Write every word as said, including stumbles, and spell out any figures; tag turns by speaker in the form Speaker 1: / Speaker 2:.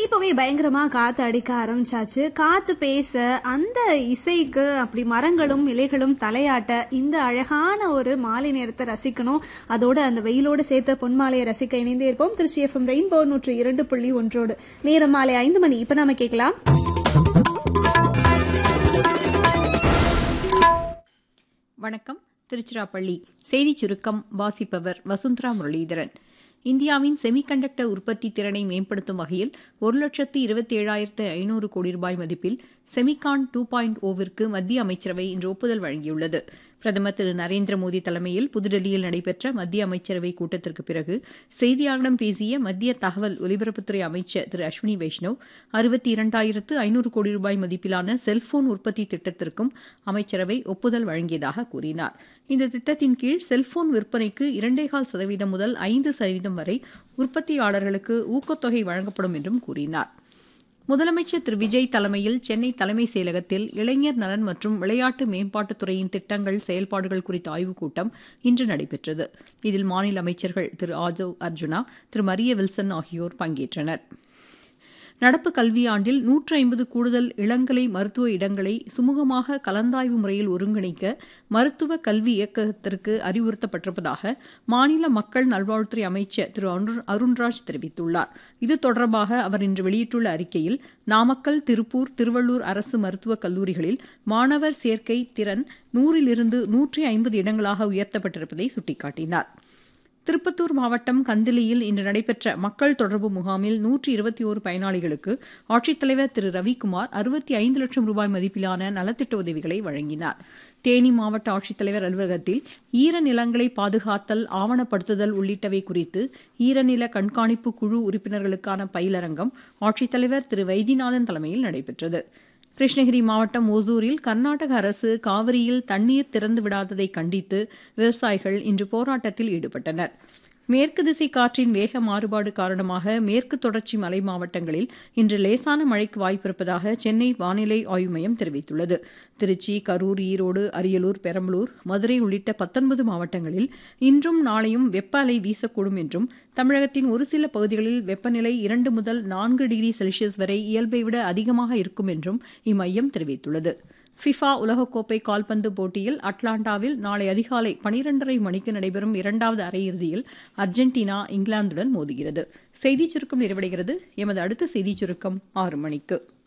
Speaker 1: இப்பவே பயங்கரமா காத்து அடிக்க ஆரம்பிச்சாச்சு. காத்து பேச, அந்த இசைக்கு அப்படி மரங்களும் இலைகளும் தலையாட்ட இந்த அழகான ஒரு மாலை நேரத்தை ரசிக்கணும். அதோட அந்த வெயிலோடு சேர்த்த பொன்மாலையை ரசிக்க இணைந்தே இருப்போம். திருச்சி எஃப்எம் ரெயின்போ நூற்று இரண்டு புள்ளி ஒன்றோடு. நேரம் மாலை ஐந்து மணி. இப்ப நாம கேட்கலாம்
Speaker 2: வணக்கம். திருச்சிராப்பள்ளி செய்தி சுருக்கம் வாசிப்பவர் வசுந்தரா முரளிதரன். இந்தியாவின் செமிகண்டக்டர் உற்பத்தி திறனை மேம்படுத்தும் வகையில் ஒரு லட்சத்து இருபத்தி ஏழாயிரத்து ஐநூறு கோடி ரூபாய் மதிப்பில் செமிகான் டூ பாயிண்ட் ஓவிற்கு மத்திய அமைச்சரவை இன்று ஒப்புதல் வழங்கியுள்ளது. பிரதமர் திரு நரேந்திர மோடி தலைமையில் புதுடெல்லியில் நடைபெற்ற மத்திய அமைச்சரவை கூட்டத்திற்கு பிறகு செய்தியாளர்களிடம் பேசிய மத்திய தகவல் ஒலிபரப்புத்துறை அமைச்சர் திரு அஸ்வினி வைஷ்ணவ், அறுபத்தி இரண்டாயிரத்து ஐநூறு கோடி ரூபாய் மதிப்பிலான செல்போன் உற்பத்தி திட்டத்திற்கும் அமைச்சரவை ஒப்புதல் வழங்கியதாக கூறினார். இந்த திட்டத்தின் கீழ் செல்போன் விற்பனைக்கு இரண்டேகால் சதவீதம் முதல் ஐந்து சதவீதம் வரை உற்பத்தியாளர்களுக்கு ஊக்கத்தொகை வழங்கப்படும் என்றும் கூறினார். முதலமைச்சர் திரு விஜய் தலைமையில் சென்னை தலைமைச் செயலகத்தில் இளைஞர் நலன் மற்றும் விளையாட்டு மேம்பாட்டுத்துறையின் திட்டங்கள் செயல்பாடுகள் குறித்த ஆய்வுக் கூட்டம் இன்று நடைபெற்றது. இதில் மாநில அமைச்சர்கள் திரு ஆஜவ் அர்ஜுனா, திரு மரிய வில்சன் ஆகியோர் பங்கேற்றனர். நடப்பு கல்வியாண்டில் நூற்று ஐம்பது கூடுதல் இளங்கலை மருத்துவ இடங்களை சுமூகமாக கலந்தாய்வு முறையில் ஒருங்கிணைக்க மருத்துவ கல்வி இயக்ககத்திற்கு அறிவுறுத்தப்பட்டிருப்பதாக மாநில மக்கள் நல்வாழ்வுத்துறை அமைச்சர் திரு அருண்ராஜ் தெரிவித்துள்ளார். இது தொடர்பாக அவர் இன்று வெளியிட்டுள்ள அறிக்கையில், நாமக்கல், திருப்பூர், திருவள்ளூர் அரசு மருத்துவக் கல்லூரிகளில் மாணவர் சேர்க்கை திறன் நூறிலிருந்து நூற்றி ஐம்பது இடங்களாக உயர்த்தப்பட்டிருப்பதை சுட்டிக்காட்டினார். திருப்பத்தூர் மாவட்டம் கந்திலியில் இன்று நடைபெற்ற மக்கள் தொடர்பு முகாமில் நூற்றி இருபத்தி ஓரு பயனாளிகளுக்கு ஆட்சித்தலைவர் திரு ரவிக்குமார் அறுபத்தி ஐந்து லட்சம் ரூபாய் மதிப்பிலான நலத்திட்ட உதவிகளை வழங்கினார். தேனி மாவட்ட ஆட்சித்தலைவர் அலுவலகத்தில் ஈரநிலங்களை பாதுகாத்தல், ஆவணப்படுத்துதல் உள்ளிட்டவை குறித்து ஈரநில கண்காணிப்பு குழு உறுப்பினர்களுக்கான பயிலரங்கம் ஆட்சித்தலைவர் திரு வைத்தியநாதன் தலைமையில் நடைபெற்றது. கிருஷ்ணகிரி மாவட்டம் ஓசூரில் கர்நாடக அரசு காவிரியில் தண்ணீர் திறந்து விடாததை கண்டித்து விவசாயிகள் இன்று போராட்டத்தில் ஈடுபட்டனர். மேற்கு திசை காற்றின் வேக மாறுபாடு காரணமாக மேற்கு தொடர்ச்சி மலை மாவட்டங்களில் இன்று லேசான மழைக்கு வாய்ப்பிருப்பதாக சென்னை வானிலை ஆய்வு மையம் தெரிவித்துள்ளது. திருச்சி, கரூர், ஈரோடு, அரியலூர், பெரம்பலூர், மதுரை உள்ளிட்ட பத்தொன்பது மாவட்டங்களில் இன்றும் நாளையும் வெப்ப அலை வீசக்கூடும் என்றும், தமிழகத்தின் ஒரு சில பகுதிகளில் வெப்பநிலை இரண்டு முதல் நான்கு டிகிரி செல்சியஸ் வரை இயல்பை விட அதிகமாக இருக்கும் என்றும் இம்மையம் தெரிவித்துள்ளது. ஃபிஃபா உலகக்கோப்பை கால்பந்து போட்டியில் அட்லாண்டாவில் நாளை அதிகாலை பனிரெண்டரை மணிக்கு நடைபெறும் இரண்டாவது அரையிறுதியில் அர்ஜென்டினா இங்கிலாந்துடன் மோதுகிறது. செய்திச் சுருக்கம் நிறைவடைகிறது. எமது அடுத்த செய்திச் சுருக்கம் ஆறு மணிக்கு.